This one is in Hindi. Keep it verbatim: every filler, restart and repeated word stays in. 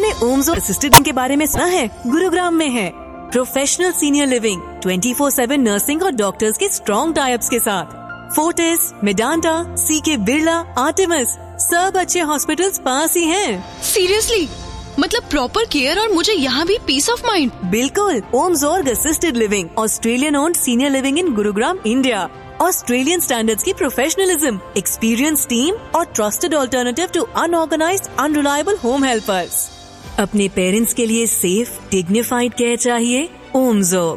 आपने ओम्स असिस्टेड के बारे में सुना है? गुरुग्राम में है। Professional senior living, twenty four seven nursing और डॉक्टर्स के स्ट्रॉन्ग टाइप्स के साथ। फोर्टिस, मेडांटा, सीके बिरला, आर्टेमिस, सब अच्छे हॉस्पिटल्स पास ही हैं। सीरियसली? मतलब प्रॉपर केयर और मुझे यहाँ भी पीस ऑफ माइंड। बिल्कुल। Ohms assisted living, Australian owned senior living in Gurugram, India. Australian standards की प्रोफेशनलिज्म, एक्सपीरियंस टीम और trusted alternative to unorganised unreliable home helpers. अपने पेरेंट्स के लिए सेफ, डिग्निफाइड केयर चाहिए? ओम्स